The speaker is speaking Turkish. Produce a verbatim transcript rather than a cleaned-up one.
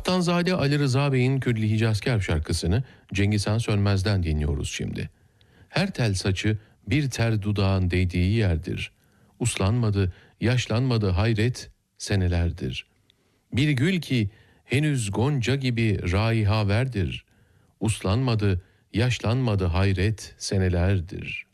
Kaptanzade Ali Rıza Bey'in Külli Hicazkar şarkısını Cengiz Han Sönmez'den dinliyoruz şimdi. Her tel saçı bir ter dudağın değdiği yerdir. Uslanmadı, yaşlanmadı hayret senelerdir. Bir gül ki henüz gonca gibi raiha verdir. Uslanmadı, yaşlanmadı hayret senelerdir.''